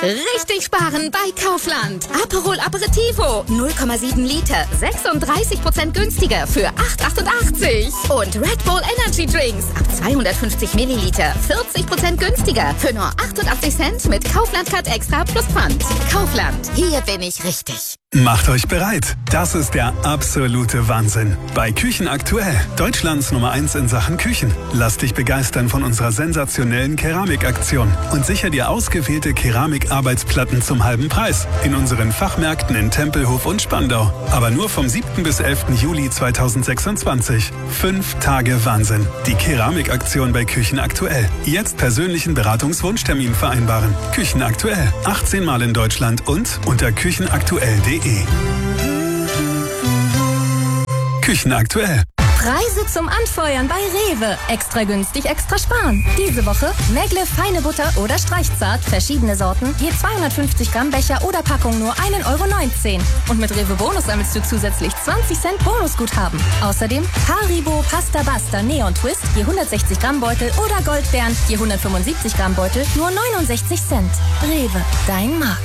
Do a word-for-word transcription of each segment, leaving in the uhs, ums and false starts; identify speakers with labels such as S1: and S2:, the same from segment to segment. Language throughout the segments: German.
S1: Richtig sparen bei Kaufland. Aperol Aperitivo, null Komma sieben Liter, sechsunddreißig Prozent günstiger für acht Euro achtundachtzig. Und Red Bull Energy Drinks ab zweihundertfünfzig Milliliter, vierzig Prozent günstiger für nur achtundachtzig Cent mit Kaufland Card Extra plus Pfand. Kaufland, hier bin ich richtig.
S2: Macht euch bereit. Das ist der absolute Wahnsinn. Bei Küchen aktuell, Deutschlands Nummer eins in Sachen Küchen. Lass dich begeistern von unserer sensationellen Keramikaktion und sicher dir ausgewählte Keramikarbeitsplatten zum halben Preis in unseren Fachmärkten in Tempelhof und Spandau. Aber nur vom siebten bis elften Juli zweitausendsechsundzwanzig. Fünf Tage Wahnsinn. Die Keramikaktion bei Küchen aktuell. Jetzt persönlichen Beratungswunschtermin vereinbaren. Küchen aktuell. achtzehn Mal in Deutschland und unter küchenaktuell punkt de. Küchen aktuell.
S3: Preise zum Anfeuern bei Rewe. Extra günstig, extra sparen. Diese Woche Megle feine Butter oder Streichzart, verschiedene Sorten, je zweihundertfünfzig Gramm Becher oder Packung nur ein Euro neunzehn. Und mit Rewe Bonus sammelst du zusätzlich zwanzig Cent Bonusguthaben. Außerdem Haribo Pasta Basta Neon Twist, je hundertsechzig Gramm Beutel oder Goldbeeren, je hundertfünfundsiebzig Gramm Beutel, nur neunundsechzig Cent. Rewe, dein Markt.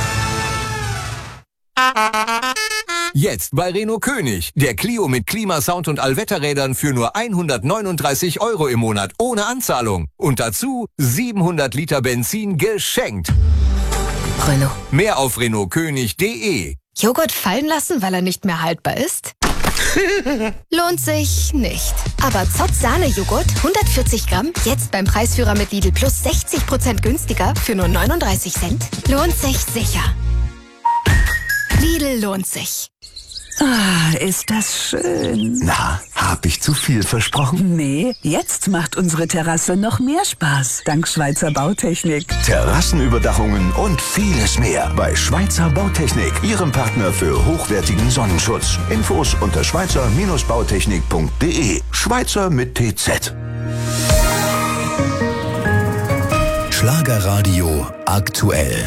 S4: Jetzt bei Renault König. Der Clio mit Klimasound und Allwetterrädern für nur hundertneununddreißig Euro im Monat ohne Anzahlung. Und dazu siebenhundert Liter Benzin geschenkt.
S1: Renault.
S4: Mehr auf renault könig punkt de.
S1: Joghurt fallen lassen, weil er nicht mehr haltbar ist? Lohnt sich nicht. Aber Zott Sahne-Joghurt, hundertvierzig Gramm, jetzt beim Preisführer mit Lidl Plus sechzig Prozent günstiger für nur neununddreißig Cent. Lohnt sich sicher. Lidl lohnt sich.
S5: Ah, ist das schön.
S6: Na, hab ich zu viel versprochen?
S5: Nee, jetzt macht unsere Terrasse noch mehr Spaß, dank Schweizer Bautechnik.
S6: Terrassenüberdachungen und vieles mehr bei Schweizer Bautechnik, Ihrem Partner für hochwertigen Sonnenschutz. Infos unter schweizer Bautechnik punkt de. Schweizer mit T Z.
S7: Schlagerradio aktuell.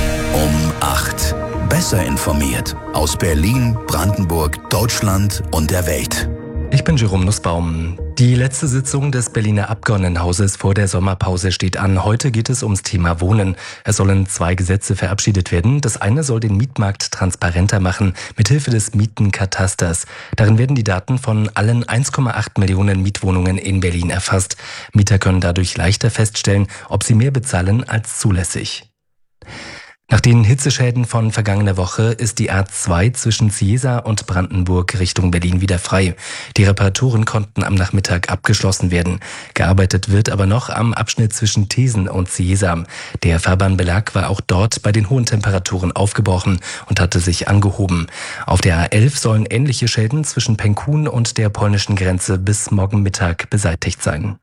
S7: Um acht. Besser informiert aus Berlin, Brandenburg, Deutschland und der Welt.
S8: Ich bin Jerome Nussbaum. Die letzte Sitzung des Berliner Abgeordnetenhauses vor der Sommerpause steht an. Heute geht es ums Thema Wohnen. Es sollen zwei Gesetze verabschiedet werden. Das eine soll den Mietmarkt transparenter machen, mithilfe des Mietenkatasters. Darin werden die Daten von allen eins Komma acht Millionen Mietwohnungen in Berlin erfasst. Mieter können dadurch leichter feststellen, ob sie mehr bezahlen als zulässig. Nach den Hitzeschäden von vergangener Woche ist die A zwei zwischen Cieza und Brandenburg Richtung Berlin wieder frei. Die Reparaturen konnten am Nachmittag abgeschlossen werden. Gearbeitet wird aber noch am Abschnitt zwischen Thesen und Cieza. Der Fahrbahnbelag war auch dort bei den hohen Temperaturen aufgebrochen und hatte sich angehoben. Auf der A elf sollen ähnliche Schäden zwischen Penkun und der polnischen Grenze bis morgen Mittag beseitigt sein.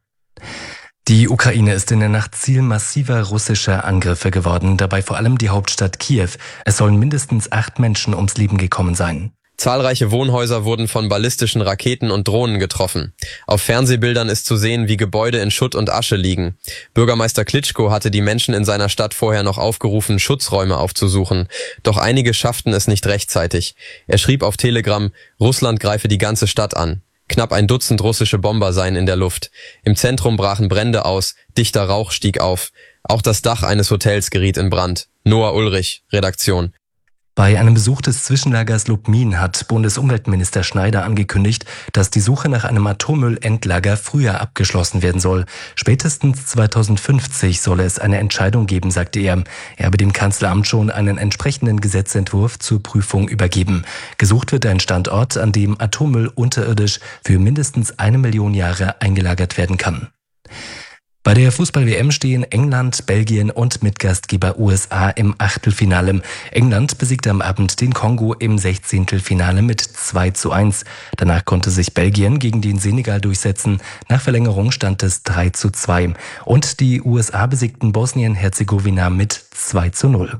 S8: Die Ukraine ist in der Nacht Ziel massiver russischer Angriffe geworden, dabei vor allem die Hauptstadt Kiew. Es sollen mindestens acht Menschen ums Leben gekommen sein.
S9: Zahlreiche Wohnhäuser wurden von ballistischen Raketen und Drohnen getroffen. Auf Fernsehbildern ist zu sehen, wie Gebäude in Schutt und Asche liegen. Bürgermeister Klitschko hatte die Menschen in seiner Stadt vorher noch aufgerufen, Schutzräume aufzusuchen. Doch einige schafften es nicht rechtzeitig. Er schrieb auf Telegram, Russland greife die ganze Stadt an. Knapp ein Dutzend russische Bomber seien in der Luft. Im Zentrum brachen Brände aus, dichter Rauch stieg auf. Auch das Dach eines Hotels geriet in Brand. Noah Ulrich, Redaktion.
S8: Bei einem Besuch des Zwischenlagers Lubmin hat Bundesumweltminister Schneider angekündigt, dass die Suche nach einem Atommüllendlager früher abgeschlossen werden soll. Spätestens zweitausendfünfzig solle es eine Entscheidung geben, sagte er. Er habe dem Kanzleramt schon einen entsprechenden Gesetzentwurf zur Prüfung übergeben. Gesucht wird ein Standort, an dem Atommüll unterirdisch für mindestens eine Million Jahre eingelagert werden kann. Bei der Fußball-W M stehen England, Belgien und Mitgastgeber U S A im Achtelfinale. England besiegte am Abend den Kongo im Sechzehntelfinale mit zwei zu eins. Danach konnte sich Belgien gegen den Senegal durchsetzen. Nach Verlängerung stand es drei zu zwei. Und die U S A besiegten Bosnien-Herzegowina mit zwei zu null.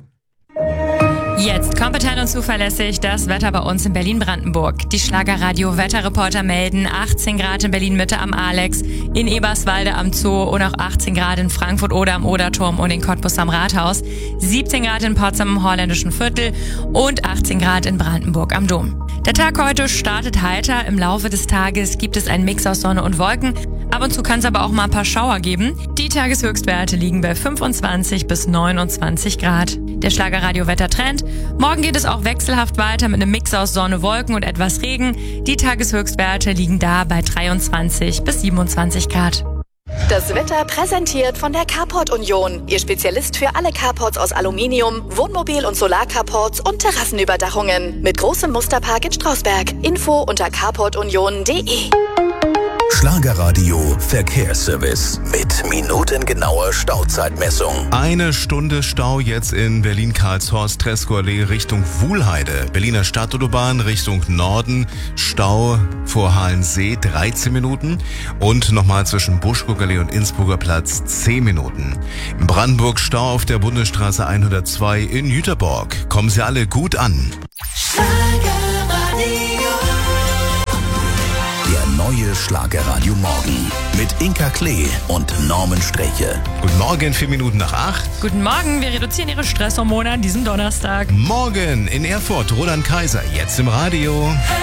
S10: Jetzt kompetent und zuverlässig das Wetter bei uns in Berlin-Brandenburg. Die Schlagerradio-Wetterreporter melden achtzehn Grad in Berlin-Mitte am Alex, in Eberswalde am Zoo und auch achtzehn Grad in Frankfurt oder am Oderturm und in Cottbus am Rathaus, siebzehn Grad in Potsdam im Holländischen Viertel und achtzehn Grad in Brandenburg am Dom. Der Tag heute startet heiter. Im Laufe des Tages gibt es einen Mix aus Sonne und Wolken. Ab und zu kann es aber auch mal ein paar Schauer geben. Die Tageshöchstwerte liegen bei fünfundzwanzig bis neunundzwanzig Grad. Der Schlagerradio-Wettertrend. Morgen geht es auch wechselhaft weiter mit einem Mix aus Sonne, Wolken und etwas Regen. Die Tageshöchstwerte liegen da bei dreiundzwanzig bis siebenundzwanzig Grad.
S11: Das Wetter präsentiert von der Carport Union. Ihr Spezialist für alle Carports aus Aluminium, Wohnmobil- und Solarcarports und Terrassenüberdachungen. Mit großem Musterpark in Strausberg. Info unter carport union punkt de.
S7: Schlagerradio Verkehrsservice mit minutengenauer Stauzeitmessung.
S12: Eine Stunde Stau jetzt in Berlin-Karlshorst, Tresco-Allee Richtung Wuhlheide. Berliner Stadtautobahn Richtung Norden, Stau vor Halensee dreizehn Minuten und nochmal zwischen Buschburgallee und Innsbrucker Platz zehn Minuten. In Brandenburg Stau auf der Bundesstraße hundertzwei in Jüterborg. Kommen Sie alle gut an.
S7: Neue Schlagerradio Morgen mit Inka Klee und Norman Streche.
S12: Guten Morgen, vier Minuten nach acht.
S10: Guten Morgen, wir reduzieren Ihre Stresshormone an diesem Donnerstag.
S12: Morgen in Erfurt, Roland Kaiser, jetzt im Radio.